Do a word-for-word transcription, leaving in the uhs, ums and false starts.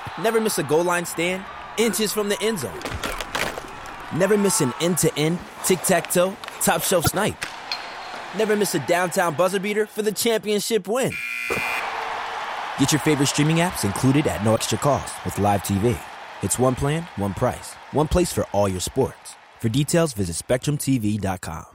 Never miss a goal line stand, inches from the end zone. Never miss an end-to-end, tic-tac-toe, top-shelf snipe. Never miss a downtown buzzer beater for the championship win. Get your favorite streaming apps included at no extra cost with Live T V. It's one plan, one price. One place for all your sports. For details, visit Spectrum T V dot com.